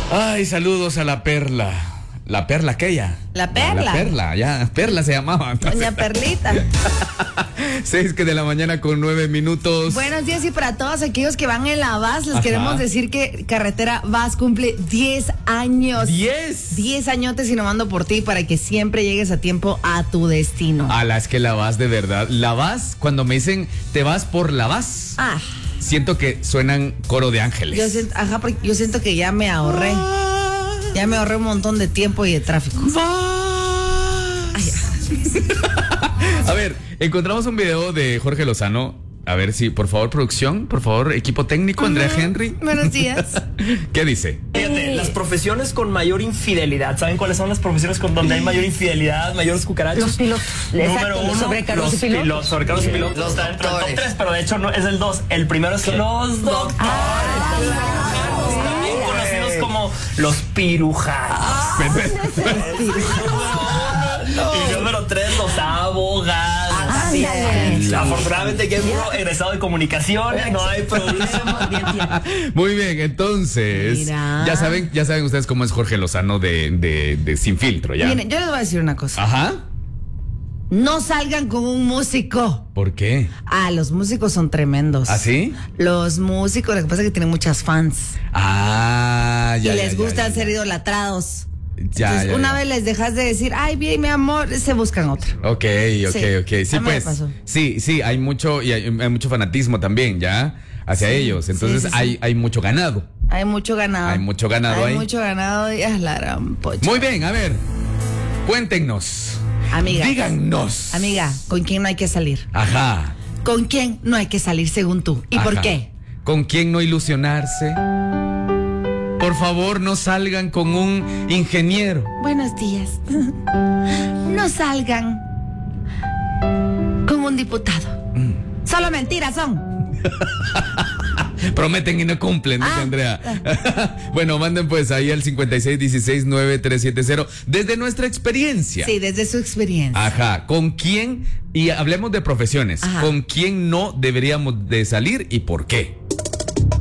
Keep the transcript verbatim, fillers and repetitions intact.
Ay, saludos a la Perla. La Perla aquella. La Perla. La Perla, ya. Perla se llamaba. Doña Perlita. Seis que de la mañana con nueve minutos. Buenos días, y para todos aquellos que van en la V A S, les Ajá. queremos decir que Carretera V A S cumple diez años. ¿Diez? diez añotes innovando por ti para que siempre llegues a tiempo a tu destino. A la es que la vas de verdad. La vas, cuando me dicen te vas por la vas, Ah, siento que suenan coro de ángeles. yo siento, ajá, porque yo siento que ya me ahorré. Ya me ahorré un montón de tiempo y de tráfico. Ay, A ver, encontramos un video de Jorge Lozano. A ver si, por favor, producción, por favor, equipo técnico, Andrea Henry. buenos días. ¿Qué dice? Fíjate, las profesiones con mayor infidelidad. ¿Saben cuáles son las profesiones con donde hay mayor infidelidad, mayores cucarachos? Los pilotos. Número Exacto, uno, los sobrecargos los y pilotos. pilotos. Sobrecargos y pilotos. Los Está dentro del top doctores. tres, pero de hecho no es el dos. El primero es los doctores. También conocidos como los pirujanos. Y número tres, los abogados. Así es. Afortunadamente, que es uno egresado de comunicaciones, no hay problema. Muy bien, entonces, Mira. ya saben, ya saben ustedes cómo es Jorge Lozano de, de, de Sin Filtro, ¿ya? Miren, yo les voy a decir una cosa. Ajá. No salgan con un músico. ¿Por qué? Ah, los músicos son tremendos. ¿Así? Los músicos, lo que pasa es que tienen muchas fans. Ah, ya. y ya, les ya, gusta ya, ser ya. idolatrados. Ya, Entonces, ya, una ya. vez les dejas de decir, ay, bien, mi amor, se buscan otra. Ok, ok, Sí, ok. Sí, a mí me pues. pasó. Sí, sí, hay mucho, y hay, hay mucho fanatismo también, ¿ya? Hacia Sí, ellos. Entonces sí, sí, sí. hay, hay mucho ganado. Hay mucho ganado. Hay mucho ganado Hay ahí. mucho ganado y es la gran pocha. Muy bien, a ver. Cuéntenos. Amiga. Díganos. Amiga, ¿con quién no hay que salir? Ajá. ¿Con quién no hay que salir según tú? ¿Y por Ajá. qué? ¿Con quién no ilusionarse? Por favor, no salgan con un ingeniero. Buenos días. No salgan con un diputado. Mm. Solo mentiras son. Prometen y no cumplen, dice Ah. Andrea. Bueno, manden pues ahí al cincuenta y seis dieciséis nueve tres siete cero desde nuestra experiencia. Sí, desde su experiencia. Ajá, ¿con quién? Y hablemos de profesiones. Ajá. ¿Con quién no deberíamos de salir y por qué?